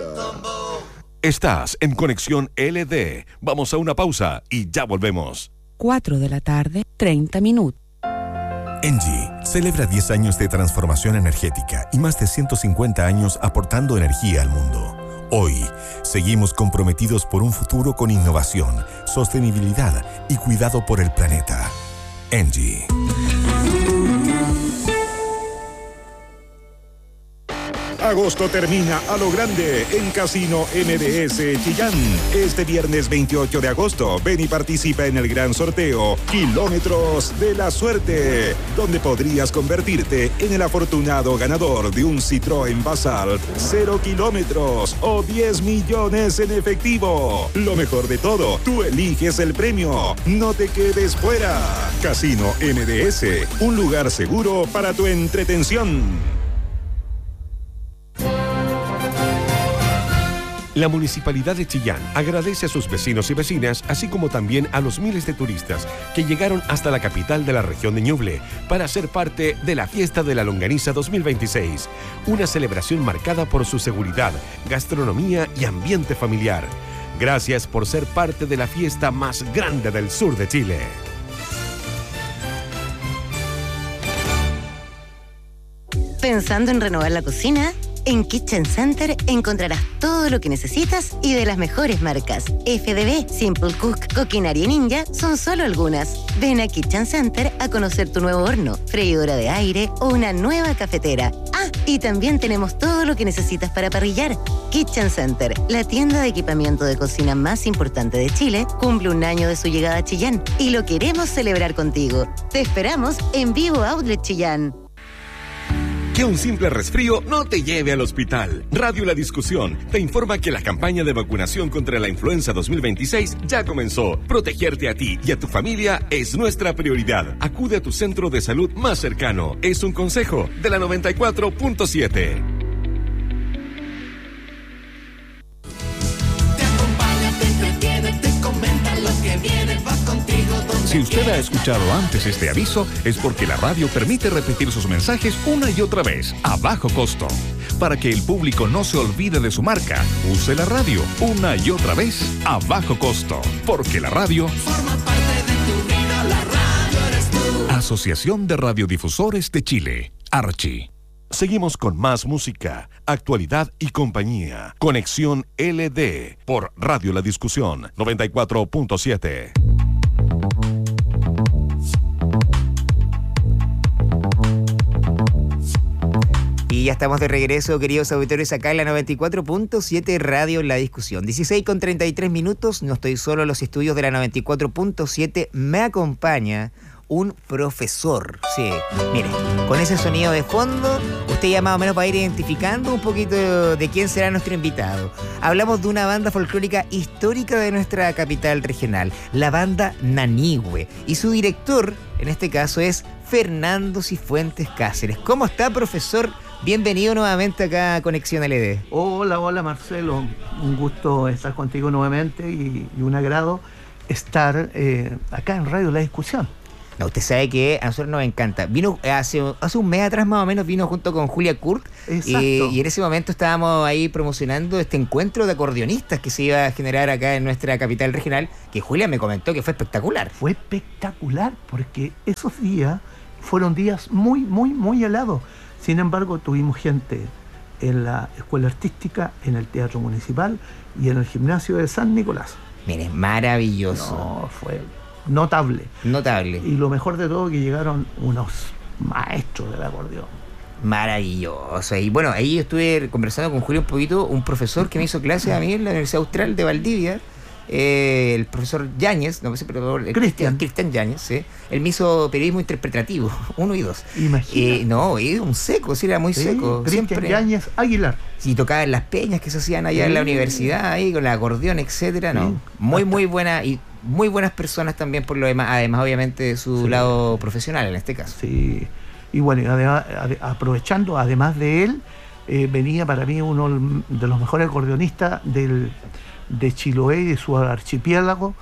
Estás en Conexión LD. Vamos a una pausa y ya volvemos. 4 de la tarde, 30 minutos. ENGIE celebra 10 años de transformación energética y más de 150 años aportando energía al mundo. Hoy, seguimos comprometidos por un futuro con innovación, sostenibilidad y cuidado por el planeta. ENGIE. Agosto termina a lo grande en Casino MDS Chillán. Este viernes 28 de agosto, ven y participa en el gran sorteo Kilómetros de la Suerte, donde podrías convertirte en el afortunado ganador de un Citroën Basalt 0 kilómetros o 10 millones en efectivo. Lo mejor de todo, tú eliges el premio. No te quedes fuera. Casino MDS, un lugar seguro para tu entretención. La Municipalidad de Chillán agradece a sus vecinos y vecinas, así como también a los miles de turistas que llegaron hasta la capital de la región de Ñuble para ser parte de la Fiesta de la Longaniza 2026, una celebración marcada por su seguridad, gastronomía y ambiente familiar. Gracias por ser parte de la fiesta más grande del sur de Chile. ¿Pensando en renovar la cocina? En Kitchen Center encontrarás todo lo que necesitas y de las mejores marcas. FDB, Simple Cook, Coquinaria Ninja son solo algunas. Ven a Kitchen Center a conocer tu nuevo horno, freidora de aire o una nueva cafetera. Ah, y también tenemos todo lo que necesitas para parrillar. Kitchen Center, la tienda de equipamiento de cocina más importante de Chile, cumple un año de su llegada a Chillán y lo queremos celebrar contigo. Te esperamos en Vivo Outlet Chillán. Que un simple resfrío no te lleve al hospital. Radio La Discusión te informa que la campaña de vacunación contra la influenza 2026 ya comenzó. Protegerte a ti y a tu familia es nuestra prioridad. Acude a tu centro de salud más cercano. Es un consejo de la 94.7. Si usted ha escuchado antes este aviso, es porque la radio permite repetir sus mensajes una y otra vez, a bajo costo. Para que el público no se olvide de su marca, use la radio una y otra vez, a bajo costo. Porque la radio forma parte de tu vida, la radio eres tú. Asociación de Radiodifusores de Chile, Archi. Seguimos con más música, actualidad y compañía. Conexión LD por Radio La Discusión 94.7. Y ya estamos de regreso, queridos auditores, acá en la 94.7 Radio La Discusión. 16:33, no estoy solo en los estudios de la 94.7, me acompaña un profesor. Sí, mire, con ese sonido de fondo, usted ya más o menos va a ir identificando un poquito de quién será nuestro invitado. Hablamos de una banda folclórica histórica de nuestra capital regional, la banda Nanigüe, y su director, en este caso, es Fernando Cifuentes Cáceres. ¿Cómo está, profesor? Bienvenido nuevamente acá a Conexión LD. Hola Marcelo, un gusto estar contigo nuevamente y un agrado estar acá en Radio La Discusión. No, usted sabe que a nosotros nos encanta. Vino hace un mes atrás más o menos, vino junto con Julia Kurt. Y en ese momento estábamos ahí promocionando este encuentro de acordeonistas que se iba a generar acá en nuestra capital regional, que Julia me comentó que fue espectacular. Fue espectacular porque esos días fueron días muy, muy, muy helados. Sin embargo, tuvimos gente en la Escuela Artística, en el Teatro Municipal y en el Gimnasio de San Nicolás. Mire, maravilloso. No, fue notable. Notable. Y lo mejor de todo, que llegaron unos maestros del acordeón. Maravilloso. Y bueno, ahí estuve conversando con Julio un poquito, un profesor que me hizo clase a mí en la Universidad Austral de Valdivia, el profesor Yáñez, no sé, pero Cristian Yáñez, ¿sí? Él me hizo periodismo interpretativo, 1 y 2. Imagínate. No, un seco, sí, era muy seco. Cristian Yáñez Aguilar. Y tocaba en las peñas que se hacían allá en la universidad, ahí con el acordeón, etcétera. No, muy buena, y muy buenas personas también por lo demás, además obviamente de su lado profesional en este caso. Sí, y bueno, además, aprovechando, además de él, venía para mí uno de los mejores acordeonistas de Chiloé y de su archipiélago,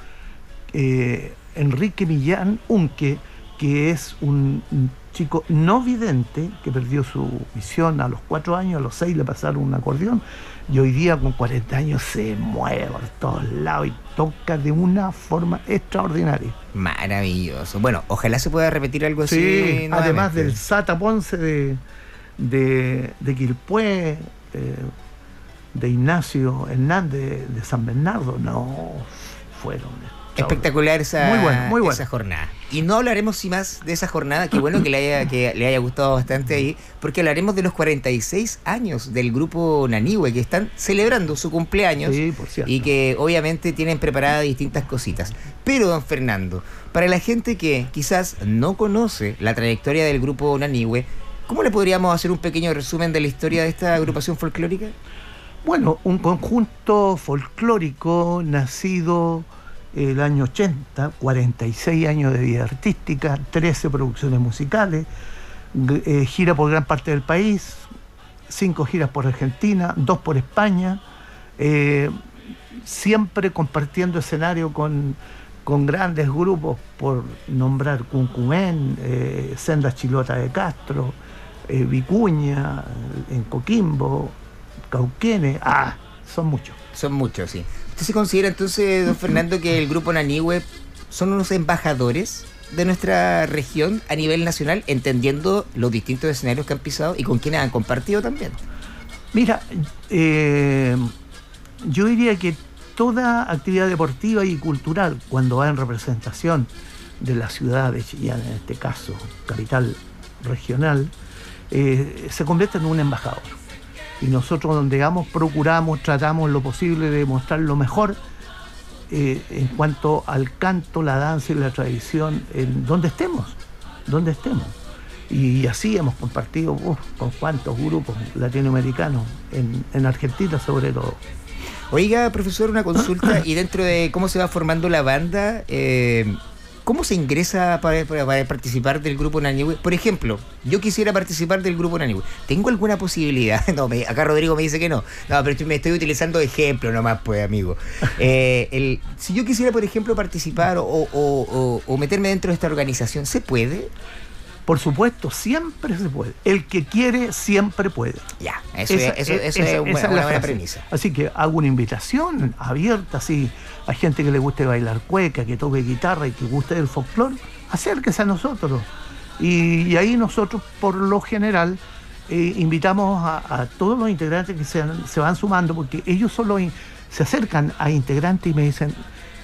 Enrique Millán Unque, que es un chico no vidente que perdió su visión a los 4 años, a los 6 le pasaron un acordeón, Y hoy día con 40 años se mueve por todos lados y toca de una forma extraordinaria. Maravilloso. Bueno, ojalá se pueda repetir algo así. Sí, además nuevamente. del Sata Ponce de Quilpué, de Ignacio Hernández de San Bernardo, no, fueron espectacular esa, muy bueno. esa jornada. Y no hablaremos sin más de esa jornada, que bueno que le haya gustado bastante ahí, porque hablaremos de los 46 años del grupo Nanihue, que están celebrando su cumpleaños, sí, por cierto, y que obviamente tienen preparadas distintas cositas. Pero, don Fernando, para la gente que quizás no conoce la trayectoria del grupo Nanihue, ¿cómo le podríamos hacer un pequeño resumen de la historia de esta agrupación folclórica? Bueno, un conjunto folclórico nacido el año 80, 46 años de vida artística, 13 producciones musicales, gira por gran parte del país, 5 giras por Argentina, 2 por España, siempre compartiendo escenario con grandes grupos, por nombrar Cuncumén, Senda Chilota de Castro, Vicuña, en Coquimbo, Cauquenes, son muchos. Son muchos, sí. ¿Usted se considera entonces, don Fernando, que el grupo Nanihue son unos embajadores de nuestra región a nivel nacional, entendiendo los distintos escenarios que han pisado y con quienes han compartido también? Mira, yo diría que toda actividad deportiva y cultural, cuando va en representación de la ciudad de Chillán, en este caso, capital regional, se convierte en un embajador. Y nosotros donde vamos procuramos, tratamos lo posible de mostrar lo mejor en cuanto al canto, la danza y la tradición en donde estemos. Y así hemos compartido con cuántos grupos latinoamericanos, en Argentina sobre todo. Oiga, profesor, una consulta, y dentro de cómo se va formando la banda, ¿cómo se ingresa para participar del grupo Nanihue? Por ejemplo, yo quisiera participar del grupo Nanihue. ¿Tengo alguna posibilidad? No, acá Rodrigo me dice que no. No, pero me estoy utilizando de ejemplo nomás, pues, amigo. Si yo quisiera, por ejemplo, participar o meterme dentro de esta organización, ¿se puede? Por supuesto, siempre se puede. El que quiere, siempre puede. Ya, eso es una buena premisa. Así que hago una invitación abierta, así, a gente que le guste bailar cueca, que toque guitarra y que guste del folclore, acérquese a nosotros. Y ahí nosotros, por lo general, invitamos a todos los integrantes que se van sumando, porque ellos solo se acercan a integrantes y me dicen,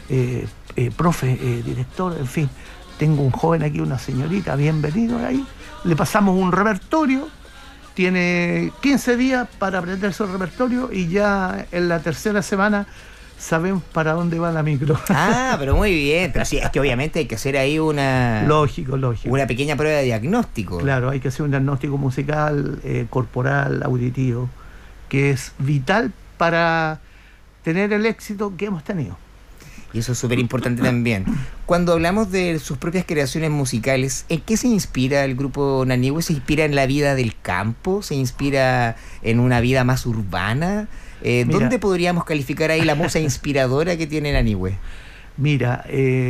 profe, director, en fin, tengo un joven aquí, una señorita, bienvenido ahí. Le pasamos un repertorio, tiene 15 días para aprenderse el repertorio y ya en la tercera semana sabemos para dónde va la micro. Pero muy bien. Pero sí, es que obviamente hay que hacer ahí una... Lógico. Una pequeña prueba de diagnóstico. Claro, hay que hacer un diagnóstico musical, corporal, auditivo, que es vital para tener el éxito que hemos tenido. Y eso es súper importante también. Cuando hablamos de sus propias creaciones musicales, ¿en qué se inspira el grupo Nanihue? ¿Se inspira en la vida del campo? ¿Se inspira en una vida más urbana? ¿Dónde podríamos calificar ahí la musa inspiradora que tiene Nanihue? Mira,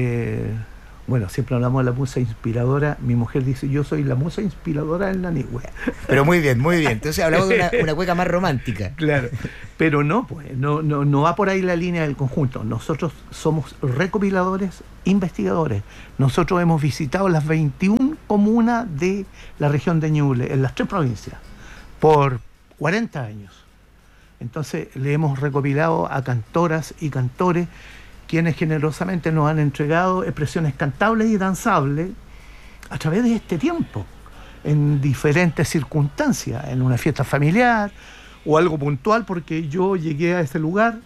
bueno, siempre hablamos de la musa inspiradora. Mi mujer dice, yo soy la musa inspiradora del Nanihue. Pero muy bien. Entonces hablamos de una cueca más romántica. Claro, pero no va por ahí la línea del conjunto. Nosotros somos recopiladores, investigadores. Nosotros hemos visitado las 21 comunas de la región de Ñuble, en las 3 provincias, por 40 años. Entonces le hemos recopilado a cantoras y cantores, quienes generosamente nos han entregado expresiones cantables y danzables a través de este tiempo, en diferentes circunstancias, en una fiesta familiar o algo puntual, porque yo llegué a ese lugar.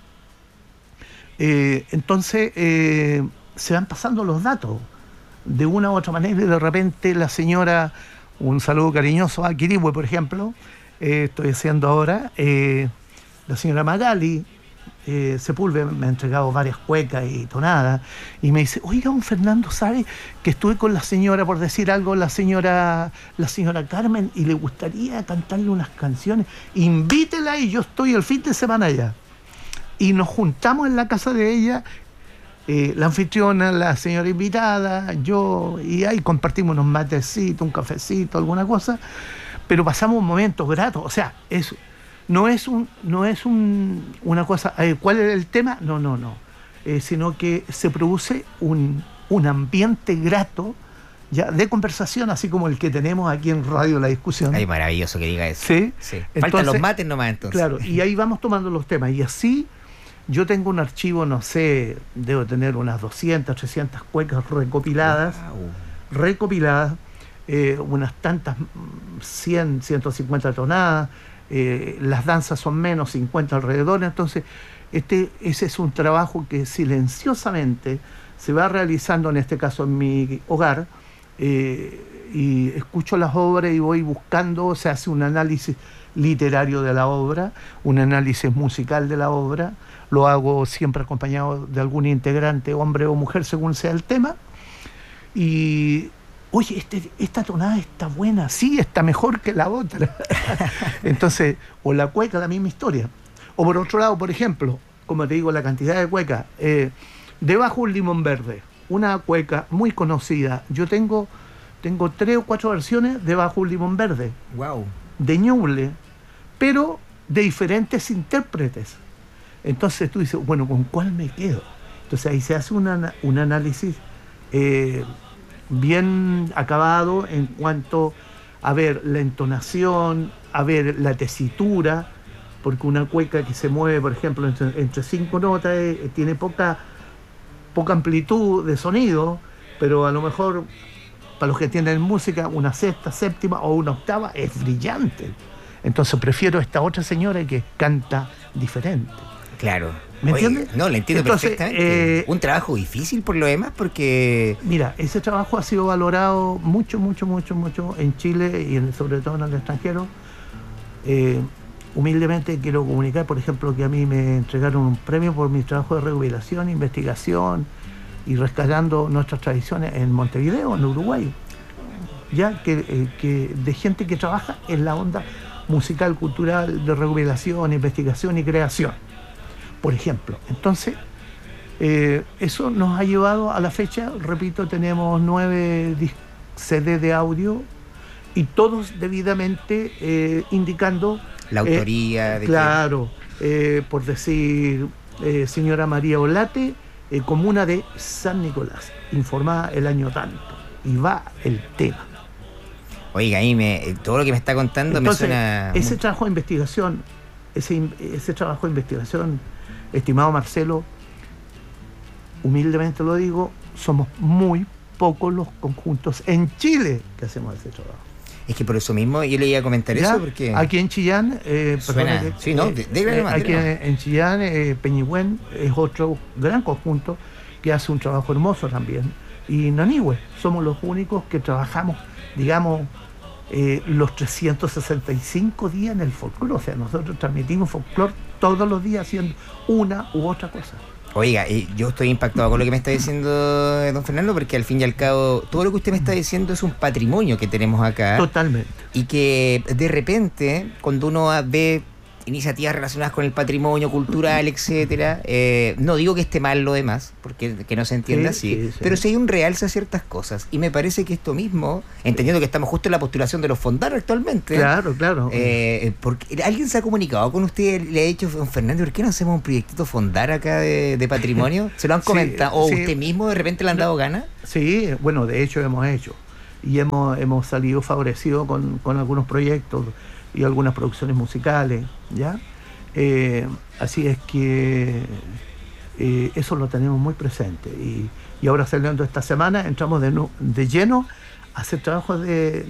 Entonces se van pasando los datos de una u otra manera, y de repente la señora, un saludo cariñoso a Quirihue, por ejemplo, estoy haciendo ahora, la señora Magali Sepúlveda me ha entregado varias cuecas y tonadas, y me dice, oiga, don Fernando, ¿sabe que estuve con la señora, por decir algo, la señora Carmen, y le gustaría cantarle unas canciones? Invítela y yo estoy el fin de semana allá. Y nos juntamos en la casa de ella, la anfitriona, la señora invitada, yo, y ahí compartimos unos matecitos, un cafecito, alguna cosa, pero pasamos momentos gratos. O sea, No es una cosa, ¿cuál es el tema? No. Sino que se produce un ambiente grato, ya, de conversación, así como el que tenemos aquí en Radio La Discusión. Ay, maravilloso que diga eso. Sí. Faltan Entonces, los mates nomás, entonces. Claro, y ahí vamos tomando los temas. Y así yo tengo un archivo, no sé, debo tener unas 200, 300 cuecas recopiladas. Wow. Unas tantas, 100, 150 tonadas. Las danzas son menos, 50 alrededor. Entonces, ese es un trabajo que silenciosamente se va realizando, en este caso en mi hogar, y escucho las obras y voy buscando, se hace un análisis literario de la obra, un análisis musical de la obra, lo hago siempre acompañado de algún integrante, hombre o mujer, según sea el tema, y oye, esta tonada está buena, sí, está mejor que la otra. Entonces, o la cueca, la misma historia. O por otro lado, por ejemplo, como te digo, la cantidad de cuecas, Debajo un limón verde, una cueca muy conocida. Yo tengo 3 o 4 versiones de Bajo un limón verde. Wow. De Ñuble, pero de diferentes intérpretes. Entonces tú dices, bueno, ¿con cuál me quedo? Entonces ahí se hace un análisis bien acabado en cuanto a ver la entonación, a ver la tesitura, porque una cueca que se mueve, por ejemplo, entre 5 notas tiene poca amplitud de sonido, pero a lo mejor para los que entienden música, una sexta, séptima o una octava es brillante. Entonces prefiero esta otra señora que canta diferente. Claro. ¿Me entiendes? No, lo entiendo. Entonces, perfectamente. Un trabajo difícil por lo demás, porque... Mira, ese trabajo ha sido valorado mucho en Chile y sobre todo en el extranjero. Humildemente quiero comunicar, por ejemplo, que a mí me entregaron un premio por mi trabajo de recopilación, investigación y rescatando nuestras tradiciones en Montevideo, en Uruguay, ya que de gente que trabaja en la onda musical, cultural, de recopilación, investigación y creación, por ejemplo. Entonces, eso nos ha llevado a la fecha, repito, tenemos 9 CD de audio y todos debidamente indicando la autoría de claro, por decir señora María Olate, comuna de San Nicolás, informada el año tanto, y va el tema. Oiga, ahí todo lo que me está contando. Entonces, me suena... ese trabajo de investigación, ese trabajo de investigación, estimado Marcelo, humildemente lo digo, somos muy pocos los conjuntos en Chile que hacemos ese trabajo. Es que por eso mismo yo le iba a comentar ¿ya? Eso, porque... Aquí en Chillán, sí, ¿no? Aquí en Chillán, Peñigüén es otro gran conjunto que hace un trabajo hermoso también. Y Nanihue, somos los únicos que trabajamos, digamos, los 365 días en el folclore. O sea, nosotros transmitimos folclore todos los días haciendo una u otra cosa. Oiga, yo estoy impactado con lo que me está diciendo don Fernando, porque al fin y al cabo todo lo que usted me está diciendo es un patrimonio que tenemos acá. Totalmente. Y que de repente, cuando uno ve iniciativas relacionadas con el patrimonio cultural, etcétera, no digo que esté mal lo demás, porque que no se entienda así, pero sí hay un realce a ciertas cosas, y me parece que esto mismo, entendiendo que estamos justo en la postulación de los Fondar actualmente, claro, porque alguien se ha comunicado con usted, le ha dicho, don Fernando, ¿por qué no hacemos un proyectito Fondar acá de patrimonio? ¿Se lo han comentado? ¿O usted mismo de repente le han dado ganas? Sí, bueno, de hecho hemos hecho, y hemos salido favorecidos con algunos proyectos y algunas producciones musicales, ¿ya? Así es que eso lo tenemos muy presente. Y ahora, saliendo esta semana, entramos de lleno a hacer trabajos de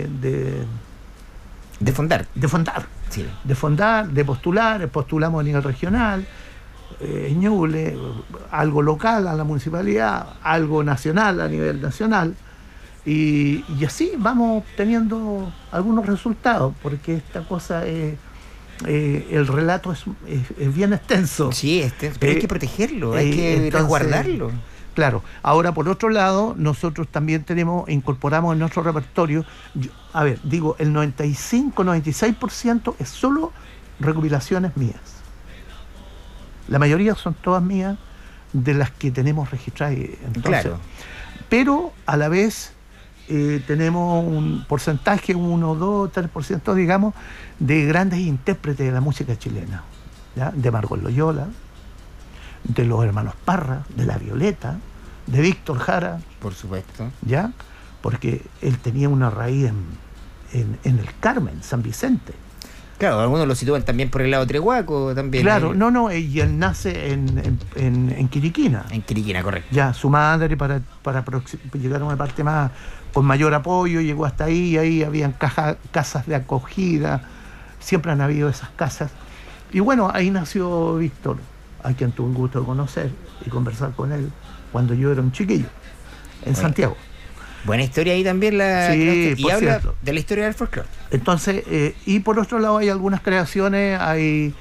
fondar. De fondar. Sí. De fondar, de postular, postulamos a nivel regional, Ñuble, algo local a la municipalidad, algo nacional a nivel nacional. Y así vamos teniendo algunos resultados, porque esta cosa el relato es bien extenso. Sí, pero hay que protegerlo, hay que resguardarlo. Claro. Ahora, por otro lado, nosotros también incorporamos en nuestro repertorio, digo, el 95-96% es solo recopilaciones mías. La mayoría son todas mías, de las que tenemos registradas. Entonces, claro. Pero a la vez tenemos un porcentaje, 1, 2, 3%, digamos, de grandes intérpretes de la música chilena, ¿ya? De Margot Loyola, de los hermanos Parra, de La Violeta, de Víctor Jara. Por supuesto. ¿Ya? Porque él tenía una raíz en el Carmen, San Vicente. Claro, algunos lo sitúan también por el lado Trehuaco también. Claro, y él nace en Quiriquina. En Quiriquina, correcto. Ya, su madre para llegar a una parte más con mayor apoyo, llegó hasta ahí, y ahí habían casas de acogida, siempre han habido esas casas. Y bueno, ahí nació Víctor, a quien tuve el gusto de conocer y conversar con él cuando yo era un chiquillo, en Santiago. Buena historia ahí también sí, y habla cierto. De la historia del folclore. Entonces, y por otro lado hay algunas creaciones, hay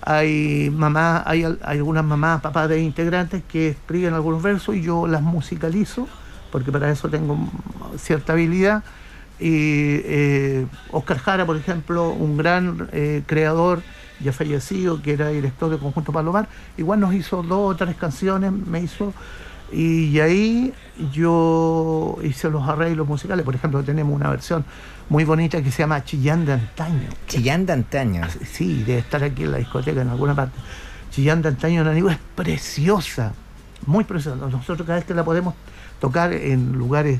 algunas mamás, papás de integrantes que escriben algunos versos y yo las musicalizo, porque para eso tengo cierta habilidad. Y Oscar Jara, por ejemplo, un gran creador ya fallecido, que era director del Conjunto Palomar, igual nos hizo 2 o 3 canciones, y ahí yo hice los arreglos musicales. Por ejemplo, tenemos una versión muy bonita que se llama Chillán de Antaño. Chillán de Antaño. Sí, debe estar aquí en la discoteca en alguna parte. Chillán de Antaño en Aníbal es preciosa, muy preciosa. Nosotros cada vez que la podemos tocar en lugares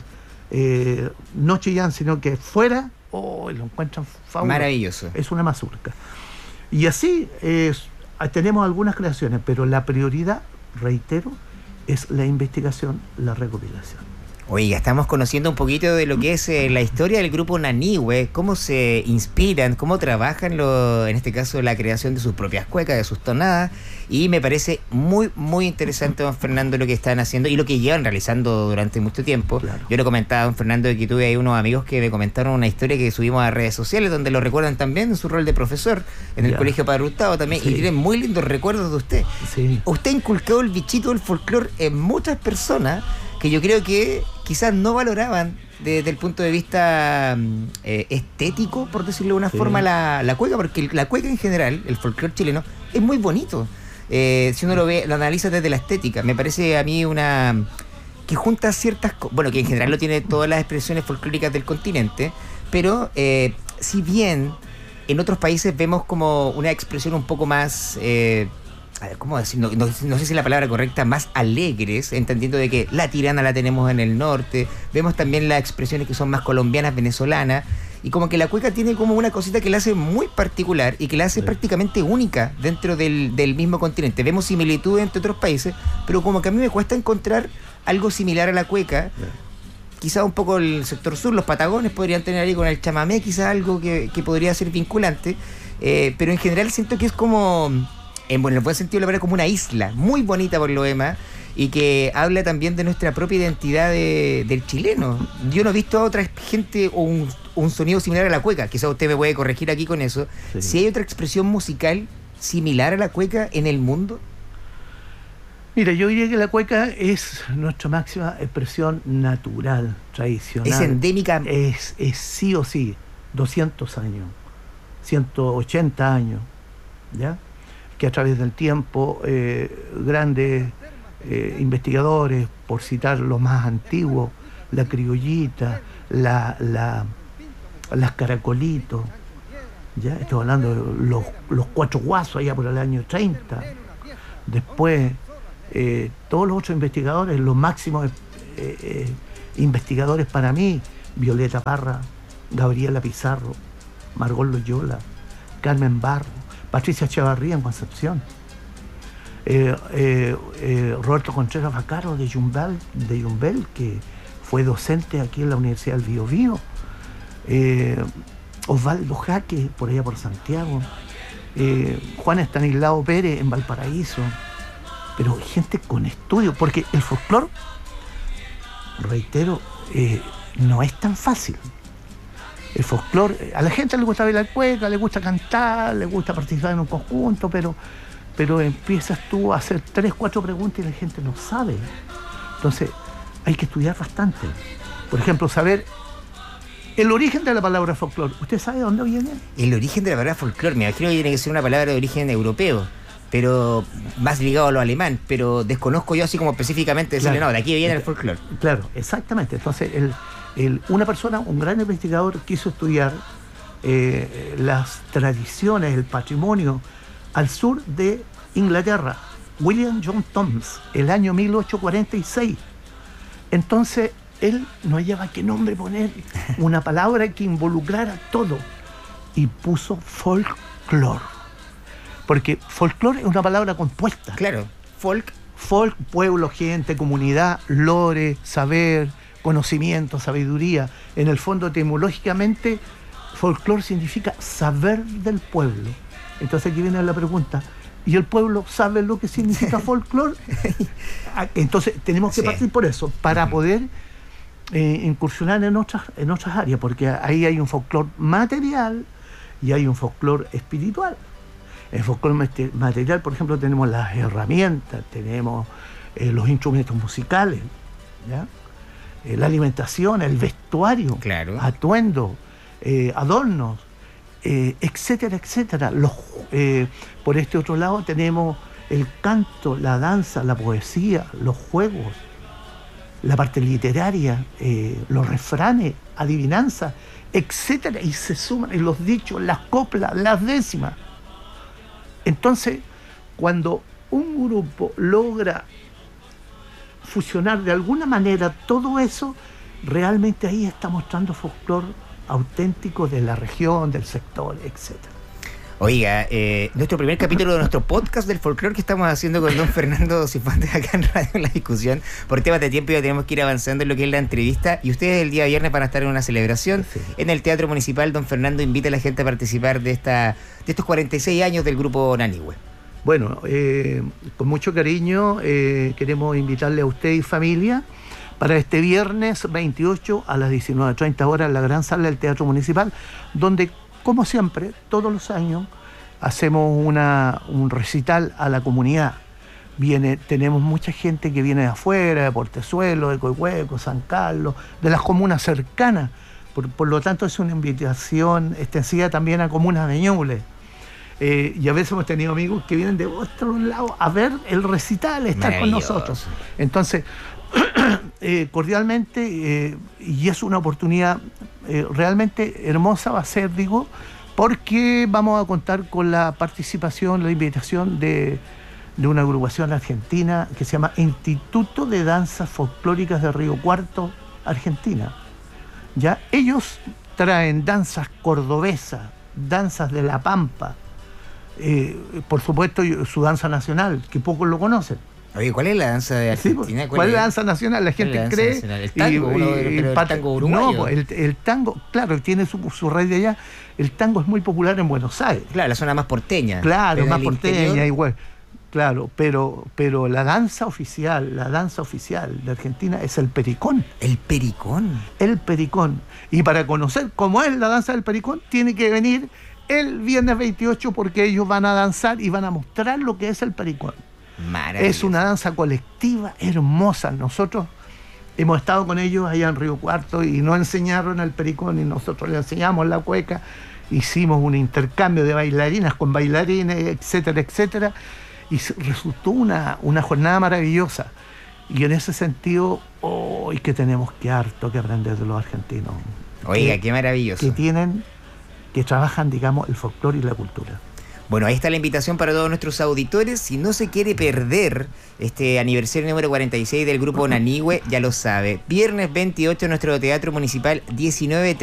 no Chillán, sino que fuera, lo encuentran fabuloso. Maravilloso. Es una mazurca. Y así tenemos algunas creaciones, pero la prioridad, reitero, es la investigación, la recopilación. Oiga, estamos conociendo un poquito de lo que es la historia del grupo Nanihue, cómo se inspiran, cómo trabajan, en este caso, la creación de sus propias cuecas, de sus tonadas, y me parece muy, muy interesante, don Fernando, lo que están haciendo y lo que llevan realizando durante mucho tiempo. Claro. Yo le comentaba a don Fernando que tuve ahí unos amigos que me comentaron una historia que subimos a redes sociales, donde lo recuerdan también en su rol de profesor en el Colegio Padre Hurtado también, sí. Y tienen muy lindos recuerdos de usted. Sí. Usted inculcó el bichito del folclore en muchas personas que yo creo que quizás no valoraban desde el punto de vista estético, por decirlo de una forma, la cueca, porque la cueca en general, el folclore chileno, es muy bonito. Si uno lo analiza desde la estética, me parece a mí que junta ciertas cosas, bueno, que en general lo tiene todas las expresiones folclóricas del continente, pero si bien en otros países vemos como una expresión un poco más... a ver, ¿cómo decir? No sé si la palabra correcta, más alegres, entendiendo de que la tirana la tenemos en el norte, vemos también las expresiones que son más colombianas, venezolanas, y como que la cueca tiene como una cosita que la hace muy particular y que la hace prácticamente única dentro del mismo continente. Vemos similitudes entre otros países, pero como que a mí me cuesta encontrar algo similar a la cueca. Quizá un poco el sector sur, los patagones podrían tener ahí con el chamamé, quizá algo que podría ser vinculante, pero en general siento que es como... en el buen sentido de la palabra, como una isla muy bonita por lo demás, y que habla también de nuestra propia identidad del chileno. Yo no he visto a otra gente o un sonido similar a la cueca, quizá usted me puede corregir aquí con eso. Sí. Si hay otra expresión musical similar a la cueca en el mundo. Mira, yo diría que la cueca es nuestra máxima expresión natural, tradicional. Es endémica. Es sí o sí, 200 años, 180 años, ¿ya? Que a través del tiempo grandes investigadores, por citar los más antiguos, la criollita, las caracolitos, ya estoy hablando de los 4 guasos allá por el año 30. Después todos los otros investigadores, los máximos investigadores para mí, Violeta Parra, Gabriela Pizarro, Margot Loyola, Carmen Barro, Patricia Chavarría en Concepción, Roberto Contreras Bacaro de Yumbel, que fue docente aquí en la Universidad del Biobío, Osvaldo Jaque por allá por Santiago, Juan Estanislao Pérez en Valparaíso, pero gente con estudio, porque el folclore, reitero, no es tan fácil. El folclore, a la gente le gusta bailar cueca, le gusta cantar, le gusta participar en un conjunto, pero empiezas tú a hacer 3, 4 preguntas y la gente no sabe. Entonces, hay que estudiar bastante. Por ejemplo, saber el origen de la palabra folclore. ¿Usted sabe de dónde viene? El origen de la palabra folclore, me imagino que tiene que ser una palabra de origen europeo, pero más ligado a lo alemán, pero desconozco yo así como específicamente decirle, claro, no, de aquí viene el folclore. Claro, exactamente. Entonces, Un gran investigador, quiso estudiar las tradiciones, el patrimonio al sur de Inglaterra, William John Thoms, el año 1846. Entonces, él no hallaba qué nombre poner, una palabra que involucrara todo, y puso folclore. Porque folclore es una palabra compuesta. Claro, folk, pueblo, gente, comunidad, lore, saber, conocimiento, sabiduría. En el fondo, etimológicamente, folclore significa saber del pueblo. Entonces aquí viene la pregunta, ¿y el pueblo sabe lo que significa folclore? Entonces tenemos que partir por eso, para poder incursionar en otras áreas, porque ahí hay un folclore material y hay un folclore espiritual. En el folclore material, por ejemplo, tenemos las herramientas, tenemos los instrumentos musicales, ¿ya? La alimentación, el vestuario, claro, atuendo, adornos, etcétera, etcétera. Por este otro lado tenemos el canto, la danza, la poesía, los juegos, la parte literaria, los refranes, adivinanzas, etcétera, y se suman y los dichos, las coplas, las décimas. Entonces, cuando un grupo logra fusionar de alguna manera todo eso, realmente ahí está mostrando folclore auténtico de la región, del sector, etcétera. Oiga, nuestro primer capítulo de nuestro podcast del folclore que estamos haciendo con don Fernando Cifuentes acá en Radio en la Discusión. Por temas de tiempo ya tenemos que ir avanzando en lo que es la entrevista, y ustedes el día viernes van a estar en una celebración en el Teatro Municipal. Don Fernando invita a la gente a participar de estos 46 años del grupo Nanihue. Bueno, con mucho cariño queremos invitarle a usted y familia para este viernes 28 a las 19:30 horas en la gran sala del Teatro Municipal, donde, como siempre, todos los años hacemos un recital a la comunidad. Tenemos mucha gente que viene de afuera, de Portezuelo, de Coihueco, San Carlos, de las comunas cercanas. Por lo tanto, es una invitación extensiva también a comunas de Ñuble. Y a veces hemos tenido amigos que vienen de otro lado a ver el recital, estar con nosotros. Entonces, cordialmente, y es una oportunidad realmente hermosa va a ser, digo, porque vamos a contar con la participación, la invitación de una agrupación argentina que se llama Instituto de Danzas Folclóricas de Río Cuarto, Argentina. ¿Ya? Ellos traen danzas cordobesas, danzas de La Pampa, por supuesto su danza nacional, que pocos lo conocen. Oye, ¿cuál es la danza de Argentina? Sí, ¿cuál es la danza nacional? La gente cree... El tango, el tango uruguayo. No, el tango, claro, tiene su raíz de allá. El tango es muy popular en Buenos Aires. Claro, la zona más porteña. Claro, más porteña, igual. Claro, pero la danza oficial de Argentina es el pericón. ¿El pericón? El pericón. Y para conocer cómo es la danza del pericón, tiene que venir el viernes 28, porque ellos van a danzar y van a mostrar lo que es el pericón. Es una danza colectiva hermosa. Nosotros hemos estado con ellos allá en Río Cuarto y nos enseñaron el pericón y nosotros les enseñamos la cueca. Hicimos un intercambio de bailarinas con bailarines, etcétera, etcétera. Y resultó una jornada maravillosa. Y en ese sentido, hoy que tenemos que aprender de los argentinos. Oiga, qué maravilloso. Que trabajan, digamos, el folclore y la cultura. Bueno, ahí está la invitación para todos nuestros auditores. Si no se quiere perder este aniversario número 46 del grupo Nanihue, ya lo sabe. Viernes 28 en nuestro Teatro Municipal, 19:30.